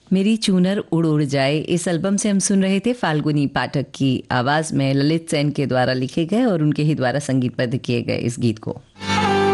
मेरी चूनर उड़ उड़ जाए, इस एल्बम से हम सुन रहे थे फाल्गुनी पाठक की आवाज़ में ललित सेन के द्वारा लिखे गए और उनके ही द्वारा संगीतबद्ध किए गए इस गीत को।